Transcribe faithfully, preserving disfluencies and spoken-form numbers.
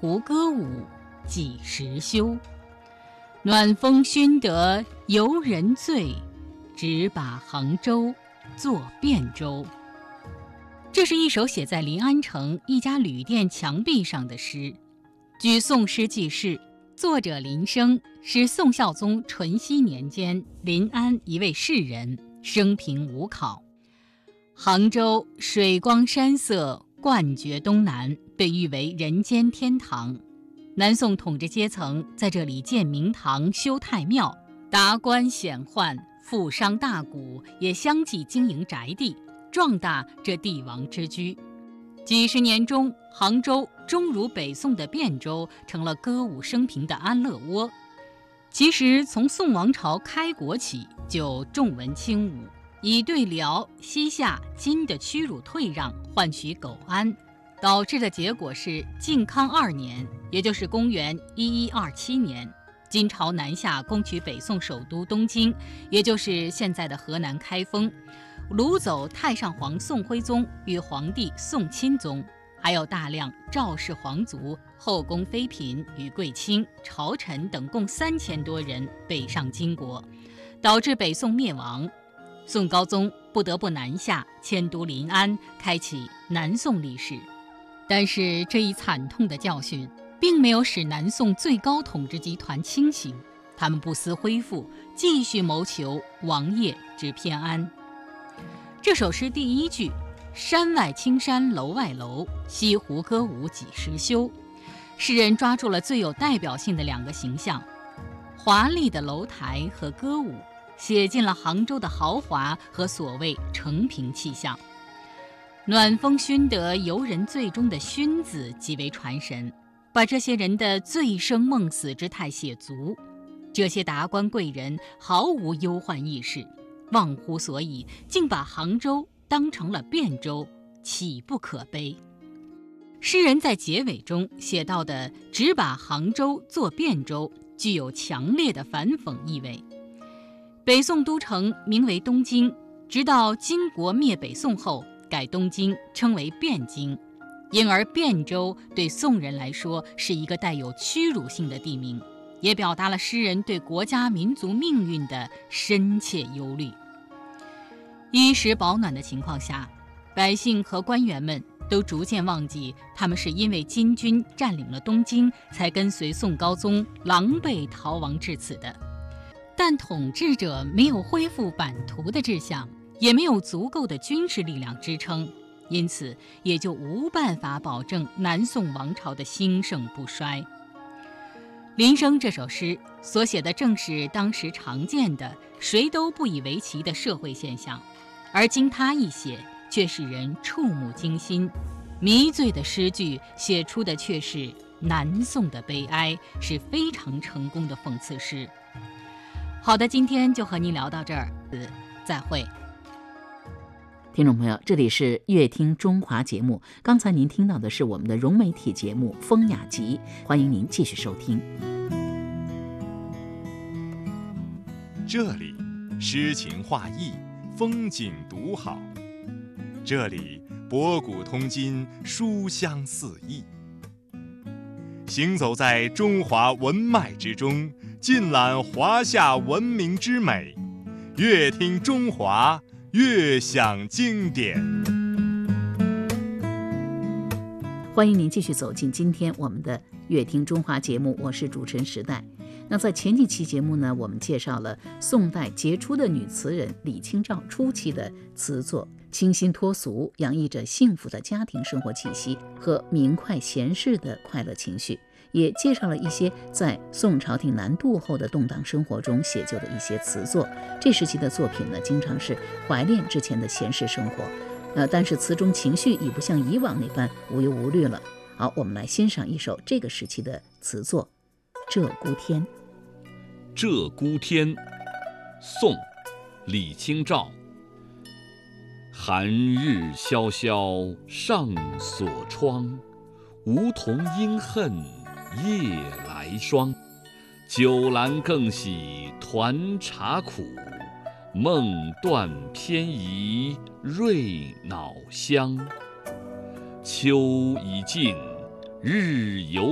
湖歌舞几时休？暖风熏得游人醉，只把杭州作汴州。这是一首写在临安城一家旅店墙壁上的诗。据宋诗记事，作者林升是宋孝宗淳熙年间临安一位士人，生平无考。杭州水光山色，冠绝东南，被誉为人间天堂。南宋统治阶层在这里建明堂、修太庙，达官显宦、富商大贾也相继经营宅地，壮大这帝王之居。几十年中，杭州终如北宋的汴州，成了歌舞升平的安乐窝。其实从宋王朝开国起，就重文轻武，以对辽、西夏、金的屈辱退让换取苟安，导致的结果是靖康二年，也就是公元一一二七年，金朝南下攻取北宋首都东京，也就是现在的河南开封，掳走太上皇宋徽宗与皇帝宋钦宗，还有大量赵氏皇族、后宫妃嫔与贵卿、朝臣等共三千多人北上金国，导致北宋灭亡。宋高宗不得不南下迁都临安，开启南宋历史。但是这一惨痛的教训并没有使南宋最高统治集团清醒，他们不思恢复，继续谋求王业之偏安。这首诗第一句山外青山楼外楼，西湖歌舞几时休，诗人抓住了最有代表性的两个形象，华丽的楼台和歌舞，写进了杭州的豪华和所谓承平气象。暖风熏得游人醉中的熏字极为传神，把这些人的醉生梦死之态写足。这些达官贵人毫无忧患意识，忘乎所以，竟把杭州当成了汴州，岂不可悲？诗人在结尾中写到的只把杭州作汴州，具有强烈的反讽意味。北宋都城名为东京，直到金国灭北宋后，改东京称为汴京，因而汴州对宋人来说是一个带有屈辱性的地名，也表达了诗人对国家民族命运的深切忧虑。衣食保暖的情况下，百姓和官员们都逐渐忘记他们是因为金军占领了东京，才跟随宋高宗狼狈逃亡至此的。但统治者没有恢复版图的志向，也没有足够的军事力量支撑，因此也就无办法保证南宋王朝的兴盛不衰。林升这首诗所写的正是当时常见的谁都不以为奇的社会现象，而经他一写，却使人触目惊心。迷醉的诗句写出的却是南宋的悲哀，是非常成功的讽刺诗。好的，今天就和您聊到这儿，再会。 听众朋友，这里是乐听中华节目，刚才您听到的是我们的融媒体节目《风雅集》，欢迎您继续收听。 这里诗情画意，风景独好，这里博古通今，书香四溢。行走在中华文脉之中，尽览华夏文明之美，乐听中华，悦享经典。 欢迎您继续走进今天我们的乐听中华节目，我是主持人时代。那在前几期节目呢，我们介绍了宋代杰出的女词人李清照初期的词作，清新脱俗，洋溢着幸福的家庭生活气息和明快闲适的快乐情绪，也介绍了一些在宋朝廷南渡后的动荡生活中写就的一些词作。这时期的作品呢，经常是怀念之前的闲适生活，呃，但是词中情绪已不像以往那般无忧无虑了。好，我们来欣赏一首这个时期的词作《鹧鸪天》。 鹧鸪天，宋，李清照。寒日萧萧上锁窗，梧桐应恨夜来霜。酒阑更喜团茶苦，梦断偏移瑞脑香。秋已尽日犹